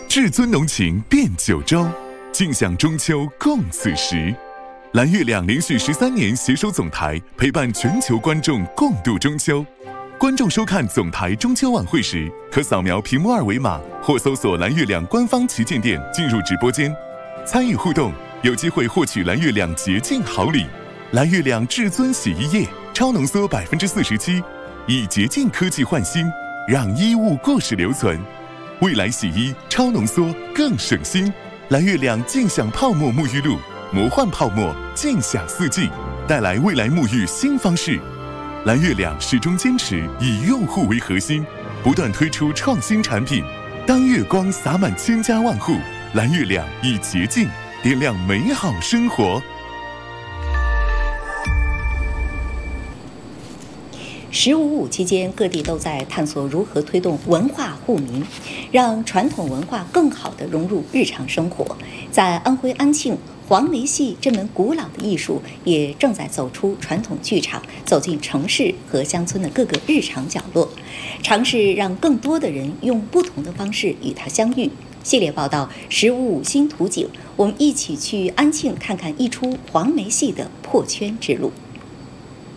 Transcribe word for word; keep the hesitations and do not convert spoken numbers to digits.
至尊浓情变九州，尽享中秋共此时。蓝月亮连续十三年携手总台，陪伴全球观众共度中秋。观众收看总台中秋晚会时，可扫描屏幕二维码或搜索蓝月亮官方旗舰店进入直播间，参与互动，有机会获取蓝月亮洁净好礼。蓝月亮至尊洗衣液超浓缩百分之四十七，以洁净科技换新，让衣物过时留存。未来洗衣超浓缩更省心。蓝月亮尽享泡沫沐浴露，魔幻泡沫尽享四季，带来未来沐浴新方式。蓝月亮始终坚持以用户为核心，不断推出创新产品。当月光洒满千家万户，蓝月亮以洁净点亮美好生活。 十五五期间，各地都在探索如何推动文化互民，让传统文化更好地融入日常生活。在安徽安庆，黄梅戏这门古老的艺术也正在走出传统剧场，走进城市和乡村的各个日常角落，尝试让更多的人用不同的方式与它相遇。系列报道十五五新图景，我们一起去安庆看看一出黄梅戏的破圈之路。